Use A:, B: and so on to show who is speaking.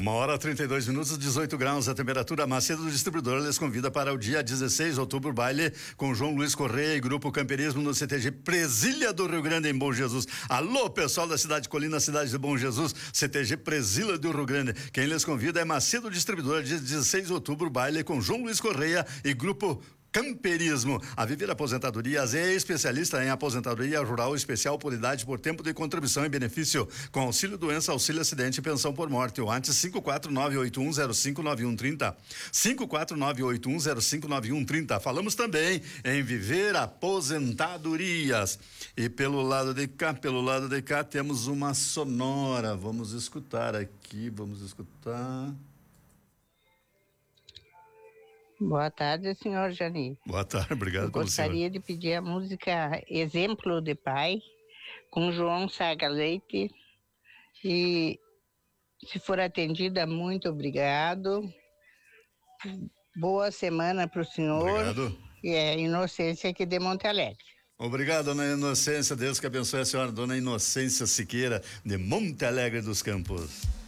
A: 1h32, 18 graus a temperatura. Macedo Distribuidora lhes convida para o dia 16 de outubro, baile com João Luiz Correia e Grupo Camperismo no CTG Presília do Rio Grande, em Bom Jesus. Alô, pessoal da cidade de Colina, cidade de Bom Jesus, CTG Presília do Rio Grande. Quem lhes convida é Macedo Distribuidora, dia 16 de outubro, baile com João Luiz Correia e Grupo Camperismo. A Viver Aposentadorias é especialista em aposentadoria rural especial por idade, por tempo de contribuição e benefício, com auxílio doença, auxílio acidente e pensão por morte. O antes 54981059130. 54981059130. Falamos também em Viver Aposentadorias. E pelo lado de cá, temos uma sonora. Vamos escutar aqui,
B: Boa tarde, senhor Jani.
A: Boa tarde, obrigado pelo senhor.
B: Gostaria de pedir a música Exemplo de Pai, com João Saga Leite. E, se for atendida, muito obrigado. Boa semana para o senhor.
A: Obrigado.
B: E é Inocência aqui de Monte Alegre.
A: Obrigado, dona Inocência. Deus que abençoe a senhora, dona Inocência Siqueira, de Monte Alegre dos Campos.